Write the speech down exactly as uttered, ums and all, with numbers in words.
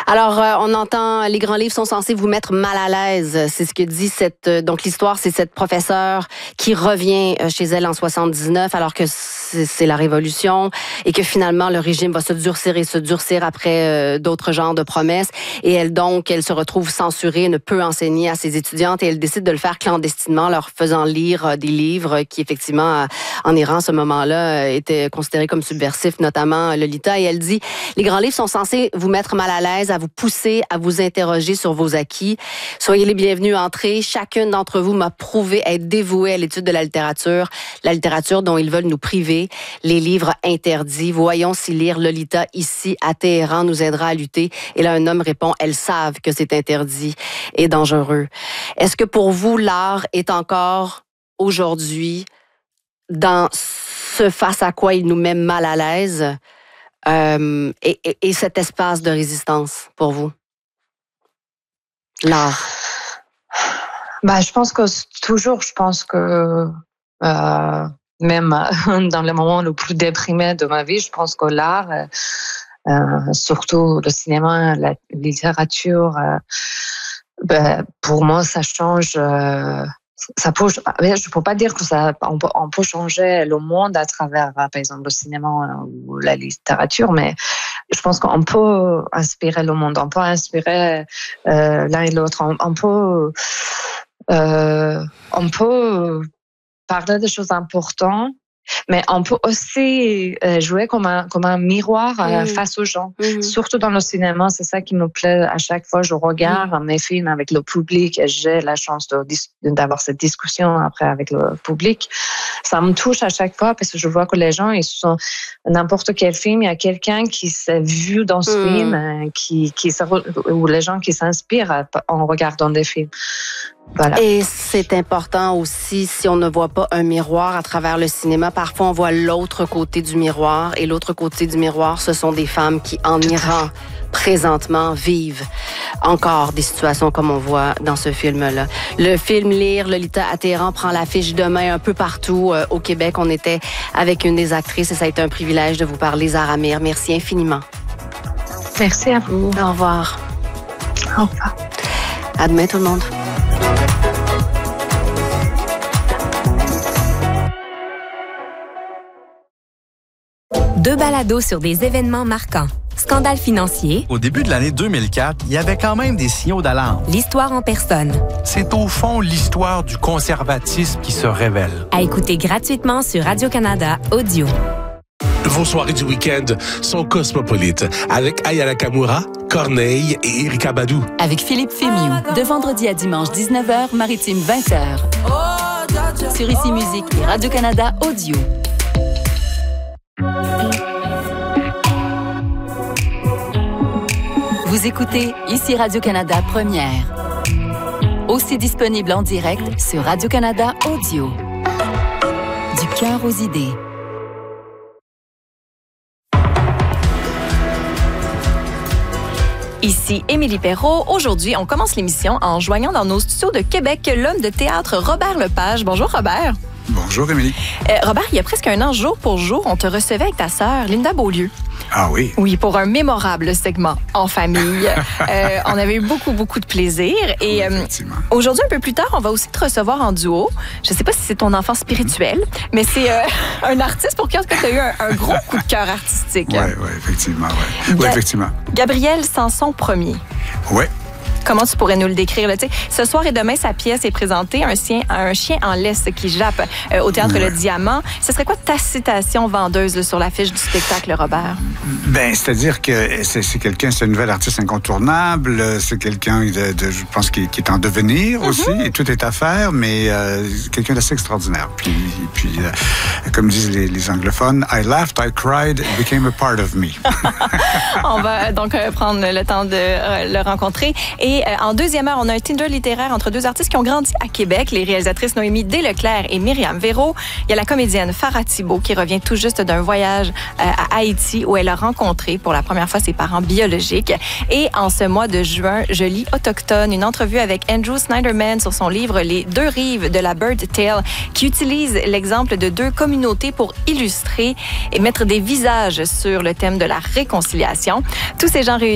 Alors, euh, on entend, les grands livres sont censés vous mettre mal à l'aise. C'est ce que dit cette... Euh, donc, l'histoire, c'est cette professeure qui revient chez elle en soixante-dix-neuf, alors que c'est, c'est la Révolution, et que finalement, le régime va se durcir et se durcir après euh, d'autres genres de promesses. Et elle, donc, elle se retrouve censurée, ne peut enseigner à ses étudiantes, et elle décide de le faire clandestinement, leur faisant lire euh, des livres qui, effectivement, euh, en Iran, à ce moment-là, euh, étaient considérés comme subversifs, notamment Lolita. Et elle dit, les grands livres sont censés vous mettre mal à l'aise, à vous pousser, à vous interroger sur vos acquis. Soyez les bienvenus, entrez. Chacune d'entre vous m'a prouvé être dévouée à l'étude de la littérature, la littérature dont ils veulent nous priver, les livres interdits. Voyons si lire Lolita ici à Téhéran nous aidera à lutter. Et là, un homme répond, elles savent que c'est interdit et dangereux. Est-ce que pour vous, l'art est encore aujourd'hui dans ce face à quoi il nous met mal à l'aise? Euh, et, et, et cet espace de résistance pour vous? L'art. Bah, je pense que toujours, je pense que euh, même dans les moments les plus déprimés de ma vie, je pense que l'art, euh, surtout le cinéma, la littérature, euh, bah, pour moi, ça change. Euh, Ça peut, je ne peux pas dire que ça, on peut, on peut changer le monde à travers, par exemple, le cinéma ou la littérature, mais je pense qu'on peut inspirer le monde, on peut inspirer euh, l'un et l'autre, on, on peut, euh, on peut parler des choses importantes, mais on peut aussi jouer comme un, comme un miroir mmh. face aux gens. Mmh. Surtout dans le cinéma, c'est ça qui me plaît. À chaque fois, je regarde mmh. mes films avec le public et j'ai la chance de, d'avoir cette discussion après avec le public. Ça me touche à chaque fois parce que je vois que les gens, ils sont n'importe quel film, il y a quelqu'un qui s'est vu dans ce mmh. film, qui, qui, ou les gens qui s'inspirent en regardant des films. Voilà. Et c'est important aussi, si on ne voit pas un miroir à travers le cinéma, parfois on voit l'autre côté du miroir. Et l'autre côté du miroir, ce sont des femmes qui, en Iran, présentement, vivent encore des situations comme on voit dans ce film-là. Le film Lire Lolita à Téhéran prend l'affiche demain un peu partout euh, au Québec. On était avec une des actrices et ça a été un privilège de vous parler, Zahra Mir. Merci infiniment. Merci à vous. Au revoir. Au revoir. À demain tout le monde. Deux balados sur des événements marquants. Scandale financier. Au début de l'année deux mille quatre, il y avait quand même des signaux d'alarme. L'histoire en personne. C'est au fond l'histoire du conservatisme qui se révèle. À écouter gratuitement sur Radio-Canada Audio. Vos soirées du week-end sont cosmopolites avec Aya Nakamura, Corneille et Erika Badou. Avec Philippe Fémiou, de vendredi à dimanche dix-neuf heures, maritime vingt heures. Sur Ici Musique et Radio-Canada Audio. Vous écoutez Ici Radio-Canada Première. Aussi disponible en direct sur Radio-Canada Audio. Du cœur aux idées. Ici Émilie Perrault. Aujourd'hui, on commence l'émission en joignant dans nos studios de Québec l'homme de théâtre Robert Lepage. Bonjour Robert. Bonjour Émilie. Euh, Robert, il y a presque un an, jour pour jour, on te recevait avec ta sœur, Linda Beaulieu. Ah oui? Oui, pour un mémorable segment en famille. euh, on avait eu beaucoup, beaucoup de plaisir. Et oui, euh, aujourd'hui, un peu plus tard, on va aussi te recevoir en duo. Je ne sais pas si c'est ton enfant spirituel, mm-hmm. mais c'est euh, un artiste pour qui tu as eu un, un gros coup de cœur artistique. Oui, oui, effectivement. Ouais. Oui, Ga- effectivement. Gabriel Sanson Premier. Oui. Comment tu pourrais nous le décrire? Là? Ce soir et demain, sa pièce est présentée, un chien, un chien en laisse qui jappe euh, au Théâtre ouais. Le Diamant. Ce serait quoi ta citation vendeuse là, sur l'affiche du spectacle, Robert? Ben, c'est-à-dire que c'est, c'est quelqu'un, c'est une nouvelle artiste incontournable, c'est quelqu'un, de, de, je pense, qui, qui est en devenir mm-hmm. aussi, et tout est à faire, mais euh, quelqu'un d'assez extraordinaire. Puis, puis euh, comme disent les, les anglophones, I laughed, I cried, it became a part of me. On va donc euh, prendre le temps de euh, le rencontrer. Et euh, en deuxième heure, on a un Tinder littéraire entre deux artistes qui ont grandi à Québec, les réalisatrices Noémie Desleclerc et Myriam Véro. Il y a la comédienne Farah Thibault qui revient tout juste d'un voyage euh, à Haïti où elle a rencontré pour la première fois ses parents biologiques. Et en ce mois de juin, je lis Autochtone, une entrevue avec Andrew Snyderman sur son livre Les deux rives de la Bird Tale, qui utilise l'exemple de deux communautés pour illustrer et mettre des visages sur le thème de la réconciliation. Tous ces gens réunis